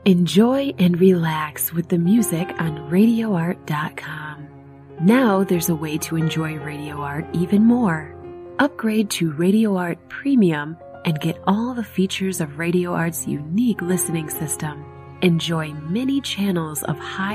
Enjoy and relax with the music on RadioArt.com. Now there's a way to enjoy Radio Art even more. Upgrade to Radio Art Premium and get all the features of Radio Art's unique listening system. Enjoy many channels of high